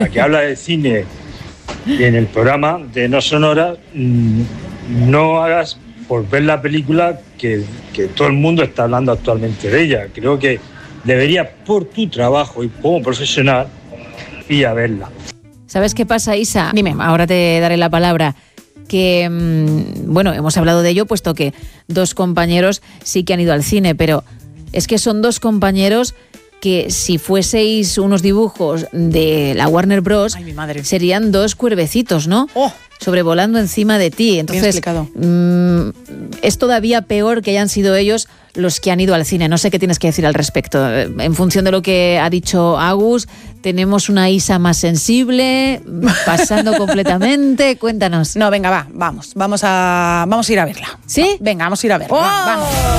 que habla de cine en el programa de No Sonora, no hagas por ver la película que todo el mundo está hablando actualmente de ella. Creo que debería, por tu trabajo y como profesional, ir a verla. ¿Sabes qué pasa, Isa? Dime. Ahora te daré la palabra. Que, bueno, hemos hablado de ello, puesto que 2 compañeros sí que han ido al cine, pero es que son 2 compañeros que si fueseis unos dibujos de la Warner Bros. Ay, mi madre. Serían 2 cuervecitos, ¿no? ¡Oh! Sobrevolando encima de ti. Entonces, bien explicado. Es todavía peor que hayan sido ellos los que han ido al cine. No sé qué tienes que decir al respecto. En función de lo que ha dicho Agus, tenemos una Isa más sensible, pasando completamente. Cuéntanos. No, venga, vamos a ir a verla. ¿Sí? Venga, vamos a ir a verla. ¡Oh! Vamos.